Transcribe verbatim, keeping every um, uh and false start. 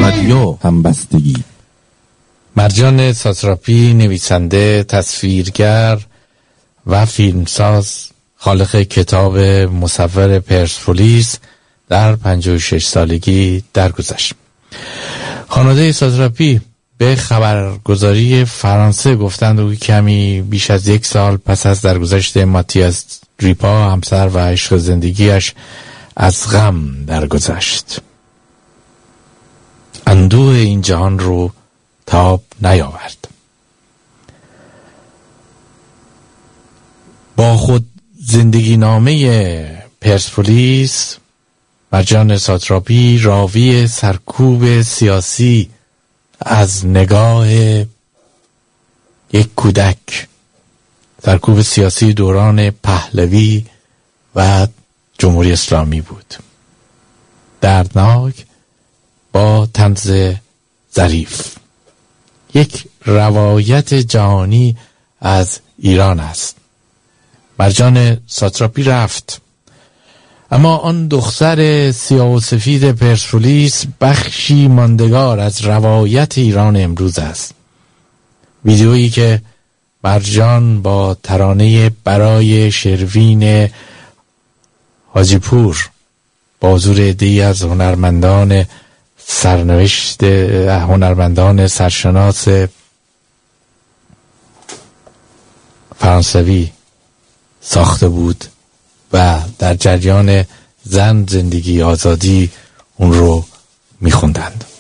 رادیو همبستگی. مرجان ساتراپی، نویسنده، تصویرگر و فیلمساز، خالق کتاب مصور پرسپولیس، در پنجاه و شش سالگی درگذشت. خانواده ساتراپی به خبرگزاری فرانسه گفتند او کمی بیش از یک سال پس از درگذشت ماتیاس ریپا، همسر و عشق زندگیش، از غم درگذشت. اندوه این جهان رو تاب نیاورد. با خود زندگی نامه پرسپولیس، مرجان ساتراپی راوی سرکوب سیاسی از نگاه یک کودک، سرکوب سیاسی دوران پهلوی و جمهوری اسلامی بود. دردناک با طنز ظریف، یک روایت جهانی از ایران است. مرجان ساتراپی رفت، اما آن دختر سیاه و سفید پرسپولیس بخشی ماندگار از روایت ایران امروز است. ویدیویی که مرجان با ترانه برای شروین حاجی پور با حضور عده‌ای از هنرمندان سرنوشت هنرمندان سرشناس فرانسوی ساخته بود و در جریان زن، زندگی، آزادی اون رو میخوندند.